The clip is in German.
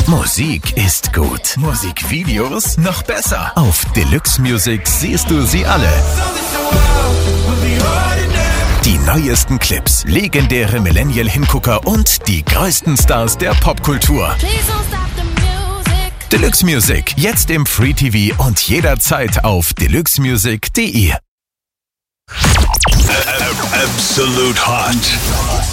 Musik ist gut. Musikvideos noch besser. Auf Deluxe Music siehst du sie alle. Die neuesten Clips, legendäre Millennial-Hingucker und die größten Stars der Popkultur. Deluxe Music, jetzt im Free TV und jederzeit auf deluxemusic.de. Absolute Hot.